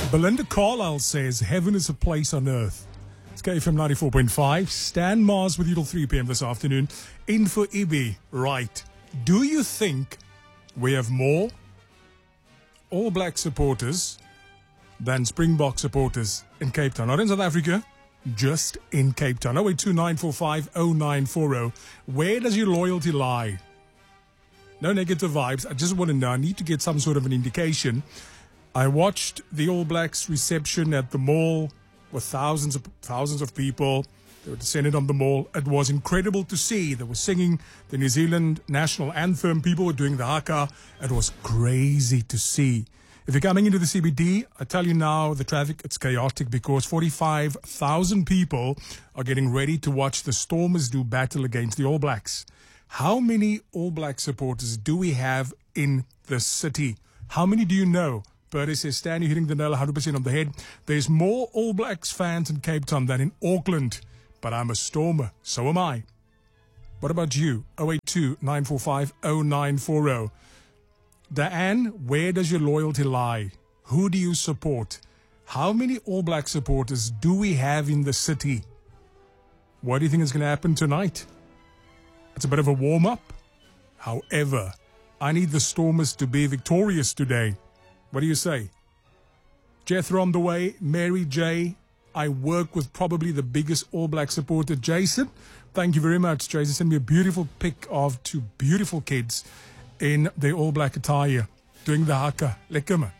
Belinda Carlisle says, heaven is a place on earth. It's KFM 94.5. Stan Mars with you till 3 p.m. this afternoon. In for Ibi. Right. Do you think we have more All Black supporters than Springbok supporters in Cape Town? Not in South Africa, just in Cape Town. 0829450940. Where does your loyalty lie? No negative vibes. I just want to know. I need to get some sort of an indication. I watched the All Blacks reception at the mall with thousands of people. They were descended on the mall. It was incredible to see. They were singing the New Zealand national anthem. People were doing the haka. It was crazy to see. If you're coming into the CBD, I tell you now, the traffic, it's chaotic because 45,000 people are getting ready to watch the Stormers do battle against the All Blacks. How many All Black supporters do we have in the city? How many do you know? Bertie says, Stan, you're hitting the nail 100% on the head. There's more All Blacks fans in Cape Town than in Auckland. But I'm a Stormer. So am I. What about you? 082-945-0940. Diane, where does your loyalty lie? Who do you support? How many All Black supporters do we have in the city? What do you think is going to happen tonight? It's a bit of a warm-up. However, I need the Stormers to be victorious today. What do you say? Jethro on the way, Mary J. I work with probably the biggest All Black supporter, Jason. Thank you very much, Jason. Send me a beautiful pic of two beautiful kids in the All Black attire doing the haka. Lekker man.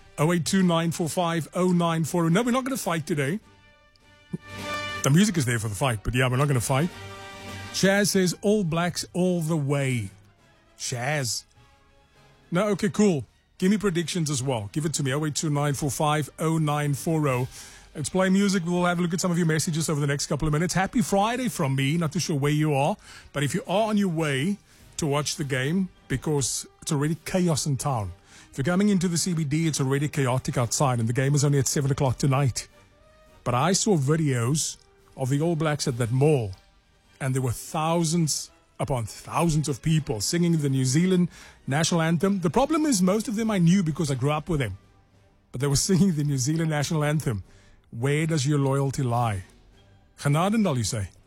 0829450940. No, we're not going to fight today. The music is there for the fight, but yeah, we're not going to fight. Shaz says, All Blacks all the way. Shaz. No, okay, cool. Give me predictions as well. Give it to me. 0829450940. Let's play music. We'll have a look at some of your messages over the next couple of minutes. Happy Friday from me. Not too sure where you are, but if you are on your way to watch the game, because it's already chaos in town. If you're coming into the CBD, it's already chaotic outside, and the game is only at 7 o'clock tonight. But I saw videos of the All Blacks at that mall, and there were thousands upon thousands of people singing the New Zealand national anthem. The problem is most of them I knew because I grew up with them. But they were singing the New Zealand national anthem. Where does your loyalty lie? Genadendal, you say?